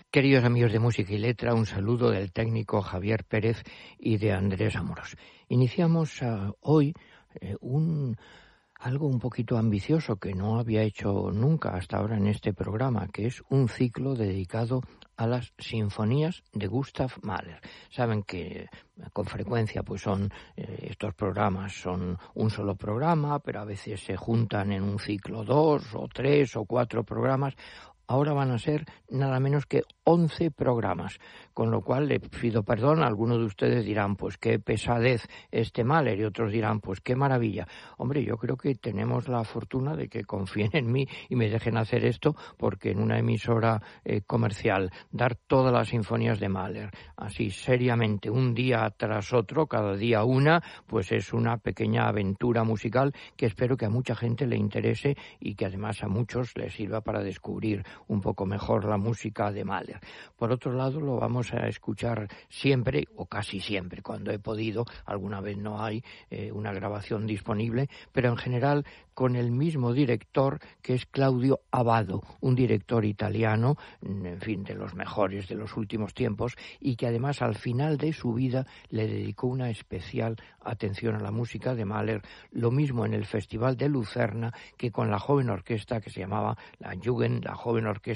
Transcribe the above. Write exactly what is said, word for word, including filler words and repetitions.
Queridos amigos de Música y Letra, un saludo del técnico Javier Pérez y de Andrés Amorós. Iniciamos uh, hoy eh, un algo un poquito ambicioso que no había hecho nunca hasta ahora en este programa, que es un ciclo dedicado a las sinfonías de Gustav Mahler. Saben que con frecuencia pues son eh, estos programas son un solo programa, pero a veces se juntan en un ciclo dos o tres o cuatro programas. Ahora van a ser nada menos que once programas, con lo cual le pido perdón. Algunos de ustedes dirán, pues qué pesadez este Mahler, y otros dirán, pues qué maravilla. Hombre, yo creo que tenemos la fortuna de que confíen en mí y me dejen hacer esto, porque en una emisora eh, comercial, dar todas las sinfonías de Mahler, así seriamente, un día tras otro, cada día una, pues es una pequeña aventura musical que espero que a mucha gente le interese y que además a muchos les sirva para descubrir un poco mejor la música de Mahler. Por otro lado, lo vamos a escuchar siempre, o casi siempre, cuando he podido. Alguna vez no hay eh, una grabación disponible, pero en general con el mismo director, que es Claudio Abbado, un director italiano, en fin, de los mejores de los últimos tiempos, y que además al final de su vida le dedicó una especial atención a la música de Mahler, lo mismo en el Festival de Lucerna que con la joven orquesta que se llamaba la Jugend, la joven orquesta